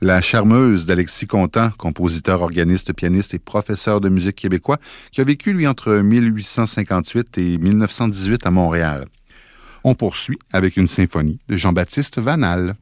La Charmeuse d'Alexis Contant, compositeur, organiste, pianiste et professeur de musique québécois, qui a vécu, lui, entre 1858 et 1918 à Montréal. On poursuit avec une symphonie de Jean-Baptiste Vanal.